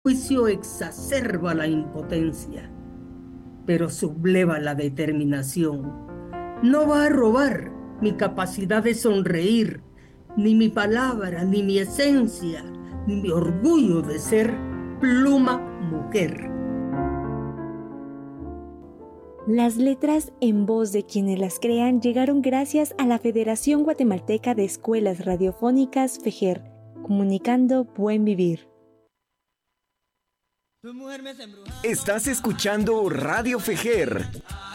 juicio exacerba la impotencia, pero subleva la determinación. No va a robar mi capacidad de sonreír, ni mi palabra, ni mi esencia, ni mi orgullo de ser pluma mujer. Las letras en voz de quienes las crean llegaron gracias a la Federación Guatemalteca de Escuelas Radiofónicas FEGER, comunicando buen vivir. Estás escuchando Radio FEGER.